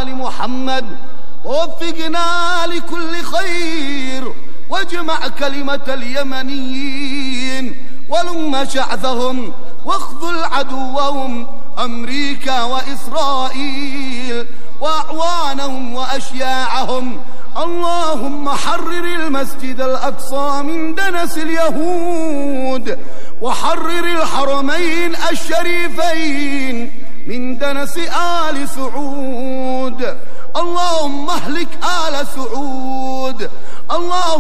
وآل محمد، ووفقنا لكل خير، واجمع كلمة اليمنيين، ولم شعثهم، واخذل عدوهم أمريكا وإسرائيل وأعوانهم وأشياعهم. اللهم حرر المسجد الأقصى من دنس اليهود، وحرر الحرمين الشريفين من دنس آل سعود. اللهم اهلك آل سعود. اللهم